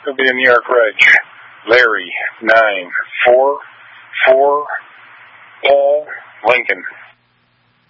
will be a New York Reg. Larry 944 Paul Lincoln.